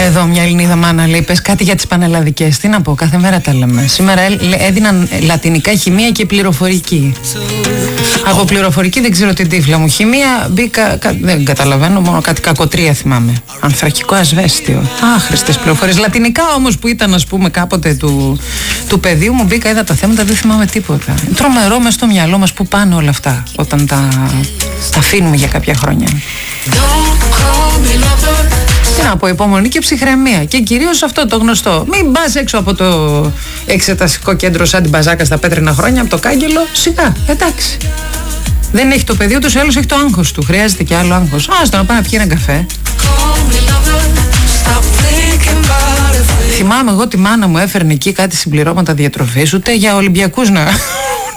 Εδώ μια Ελληνίδα μάνα λέει: πες κάτι για τις πανελλαδικές. Τι να πω, κάθε μέρα τα λέμε. Σήμερα έδιναν λατινικά, χημεία και πληροφορική. Από πληροφορική δεν ξέρω την τύφλα μου. Χημεία μπήκα, δεν καταλαβαίνω, μόνο κάτι κακοτρία θυμάμαι. Ανθρακικό ασβέστιο. Άχρηστες πληροφορίες. Λατινικά όμως που ήταν, ας πούμε, κάποτε του παιδίου μου, μπήκα, είδα τα θέματα, δεν θυμάμαι τίποτα. Τρομερό μες στο μυαλό μας που πάνε όλα αυτά όταν τα αφήνουμε για κάποια χρόνια. Τι να πω, υπομονή και ψυχραιμία. Και κυρίως αυτό το γνωστό. Μην πας έξω από το εξεταστικό κέντρο σαν την Μπαζάκα στα πέτρινα χρόνια, από το κάγκελο. Σιγά, εντάξει. Δεν έχει το παιδί, ούτως ή άλλως έχει το άγχος του. Χρειάζεται και άλλο άγχος. Άστο να πάει να πιει ένα καφέ. Θυμάμαι εγώ τη μάνα μου έφερνε εκεί κάτι συμπληρώματα διατροφής, ούτε για Ολυμπιακούς να